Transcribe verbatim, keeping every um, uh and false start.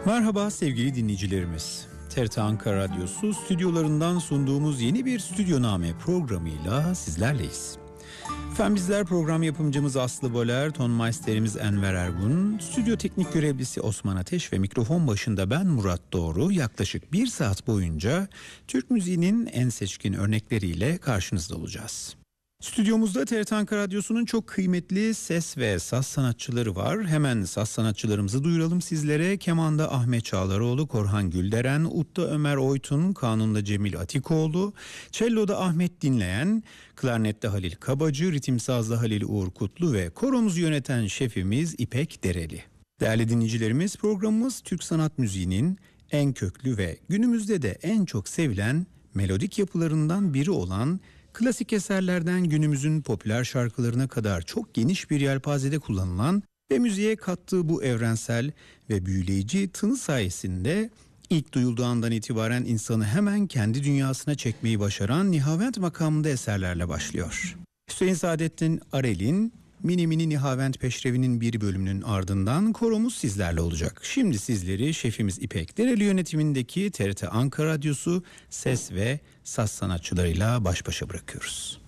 Merhaba sevgili dinleyicilerimiz. T R T Ankara Radyosu stüdyolarından sunduğumuz yeni bir Stüdyoname programıyla sizlerleyiz. Efendim bizler program yapımcımız Aslı Boler, tonmeisterimiz Enver Ergun, stüdyo teknik görevlisi Osman Ateş ve mikrofon başında ben Murat Doğru yaklaşık bir saat boyunca Türk müziğinin en seçkin örnekleriyle karşınızda olacağız. Stüdyomuzda T R T Ankara Radyosu'nun çok kıymetli ses ve saz sanatçıları var. Hemen saz sanatçılarımızı duyuralım sizlere. Kemanda Ahmet Çağlaroğlu, Korhan Gülderen, Ut'ta Ömer Oytun, Kanun'da Cemil Atikoğlu, Cello'da Ahmet Dinleyen, Klarnet'te Halil Kabacı, Ritim Saz'da Halil Uğur Kutlu ve koromuzu yöneten şefimiz İpek Dereli. Değerli dinleyicilerimiz, programımız Türk sanat müziğinin en köklü ve günümüzde de en çok sevilen melodik yapılarından biri olan klasik eserlerden günümüzün popüler şarkılarına kadar çok geniş bir yelpazede kullanılan ve müziğe kattığı bu evrensel ve büyüleyici tını sayesinde ilk duyulduğu andan itibaren insanı hemen kendi dünyasına çekmeyi başaran Nihavent makamında eserlerle başlıyor. Hüseyin Saadettin Arel'in Mini Mini Nihavent Peşrevi'nin bir bölümünün ardından koromuz sizlerle olacak. Şimdi sizleri şefimiz İpek Dereli yönetimindeki T R T Ankara Radyosu ses ve saz sanatçılarıyla baş başa bırakıyoruz.